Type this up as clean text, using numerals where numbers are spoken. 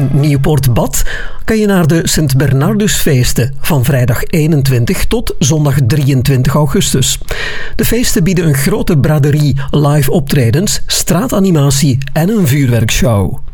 In Nieuwpoort-Bad kan je naar de Sint-Bernardusfeesten van vrijdag 21 tot zondag 23 augustus. De feesten bieden een grote braderie, live optredens, straatanimatie en een vuurwerkshow.